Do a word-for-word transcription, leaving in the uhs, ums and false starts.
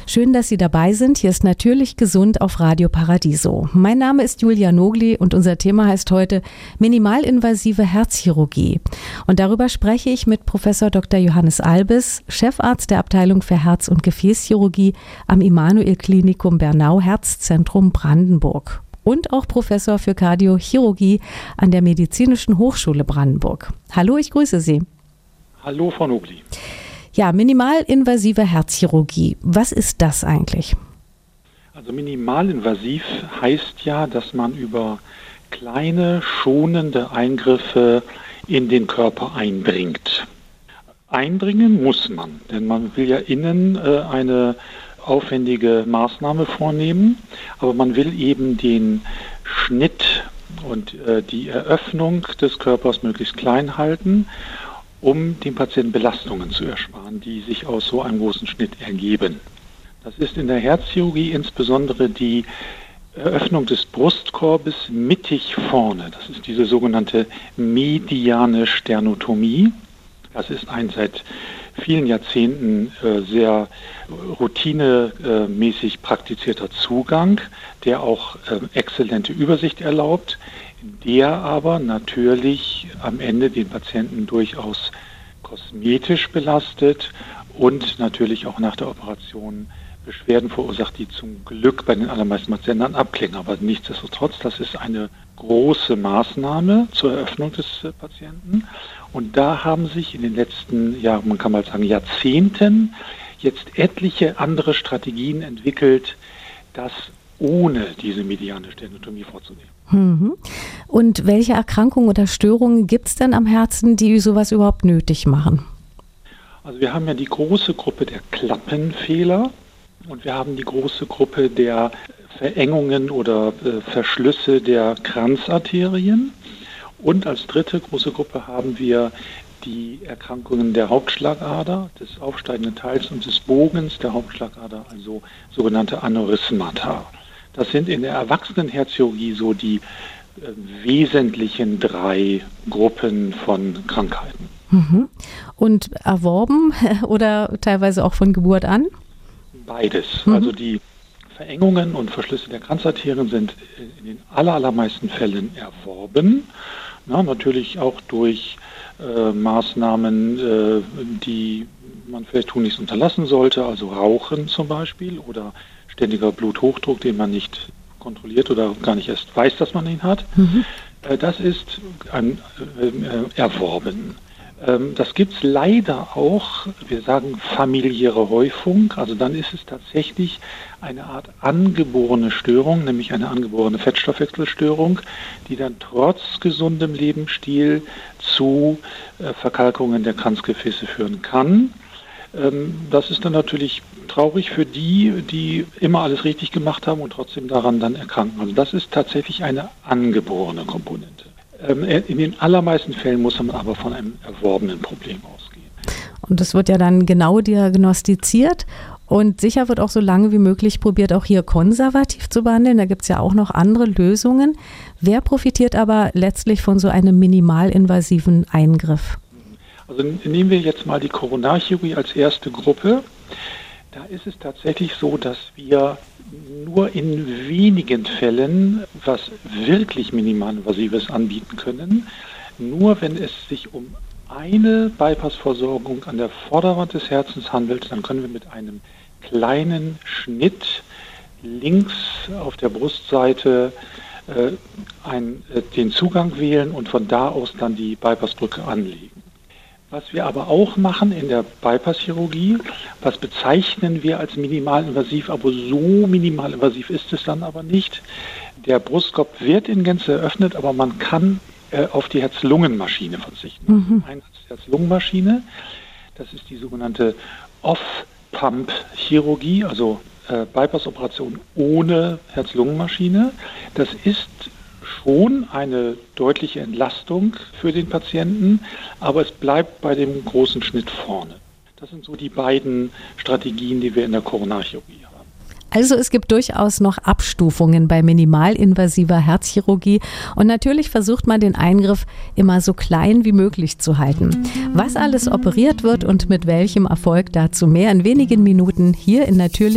Schön, dass Sie dabei sind. Hier ist Natürlich gesund auf Radio Paradiso. Mein Name ist Julia Nogli und unser Thema heißt heute minimalinvasive Herzchirurgie. Und darüber spreche ich mit Professor Doktor Johannes Albes, Chefarzt der Abteilung für Herz- und Gefäßchirurgie am Immanuel-Klinikum Bernau Herzzentrum Brandenburg. Und auch Professor für Kardiochirurgie an der Medizinischen Hochschule Brandenburg. Hallo, ich grüße Sie. Hallo, Frau Nogli. Ja, minimalinvasive Herzchirurgie. Was ist das eigentlich? Also minimalinvasiv heißt ja, dass man über kleine, schonende Eingriffe in den Körper eindringt. Eindringen muss man, denn man will ja innen äh, eine aufwendige Maßnahme vornehmen, aber man will eben den Schnitt und äh, die Eröffnung des Körpers möglichst klein halten, um dem Patienten Belastungen zu ersparen, die sich aus so einem großen Schnitt ergeben. Das ist in der Herzchirurgie insbesondere die Eröffnung des Brustkorbes mittig vorne. Das ist diese sogenannte mediane Sternotomie. Das ist ein seit vielen Jahrzehnten äh, sehr routinemäßig praktizierter Zugang, der auch äh, exzellente Übersicht erlaubt, der aber natürlich am Ende den Patienten durchaus kosmetisch belastet und natürlich auch nach der Operation Beschwerden verursacht, die zum Glück bei den allermeisten Patienten dann abklingen. Aber nichtsdestotrotz, das ist eine große Maßnahme zur Eröffnung des Patienten. Und da haben sich in den letzten, ja, man kann mal sagen, Jahrzehnten jetzt etliche andere Strategien entwickelt, das ohne diese mediane Sternotomie vorzunehmen. Mhm. Und welche Erkrankungen oder Störungen gibt es denn am Herzen, die sowas überhaupt nötig machen? Also wir haben ja die große Gruppe der Klappenfehler und wir haben die große Gruppe der Verengungen oder äh, Verschlüsse der Kranzarterien. Und als dritte große Gruppe haben wir die Erkrankungen der Hauptschlagader, des aufsteigenden Teils und des Bogens der Hauptschlagader, also sogenannte Aneurysmata. Das sind in der Erwachsenenherzchirurgie so die äh, wesentlichen drei Gruppen von Krankheiten. Mhm. Und erworben oder teilweise auch von Geburt an? Beides. Mhm. Also die Verengungen und Verschlüsse der Kranzarterien sind in den aller, allermeisten Fällen erworben. Na, natürlich auch durch äh, Maßnahmen, äh, die man vielleicht tunlichst unterlassen sollte, also Rauchen zum Beispiel oder ständiger Bluthochdruck, den man nicht kontrolliert oder gar nicht erst weiß, dass man ihn hat. Mhm. Äh, das ist ein, äh, erworben. Ähm, das gibt es leider auch, wir sagen familiäre Häufung, also dann ist es tatsächlich eine Art angeborene Störung, nämlich eine angeborene Fettstoffwechselstörung, die dann trotz gesundem Lebensstil zu äh, Verkalkungen der Kranzgefäße führen kann. Ähm, das ist dann natürlich traurig für die, die immer alles richtig gemacht haben und trotzdem daran dann erkranken. Also das ist tatsächlich eine angeborene Komponente. Ähm, in den allermeisten Fällen muss man aber von einem erworbenen Problem ausgehen. Und das wird ja dann genau diagnostiziert. Und sicher wird auch so lange wie möglich probiert, auch hier konservativ zu behandeln. Da gibt es ja auch noch andere Lösungen. Wer profitiert aber letztlich von so einem minimalinvasiven Eingriff? Also nehmen wir jetzt mal die Koronarchirurgie als erste Gruppe. Da ist es tatsächlich so, dass wir nur in wenigen Fällen was wirklich minimalinvasives anbieten können. Nur wenn es sich um eine Bypassversorgung an der Vorderwand des Herzens handelt, dann können wir mit einem kleinen Schnitt links auf der Brustseite äh, ein, äh, den Zugang wählen und von da aus dann die Bypassbrücke anlegen. Was wir aber auch machen in der Bypasschirurgie, was bezeichnen wir als minimalinvasiv, aber so minimalinvasiv ist es dann aber nicht. Der Brustkorb wird in Gänze eröffnet, aber man kann äh, auf die Herz-Lungen-Maschine verzichten. Mhm. Eine Herz-Lungen-Maschine, das ist die sogenannte Off-Pump-Chirurgie, also äh, Bypass-Operation ohne Herz-Lungen-Maschine. Das ist schon eine deutliche Entlastung für den Patienten, aber es bleibt bei dem großen Schnitt vorne. Das sind so die beiden Strategien, die wir in der Koronarchirurgie haben. Also es gibt durchaus noch Abstufungen bei minimalinvasiver Herzchirurgie und natürlich versucht man den Eingriff immer so klein wie möglich zu halten. Was alles operiert wird und mit welchem Erfolg, dazu mehr in wenigen Minuten hier in Natürlich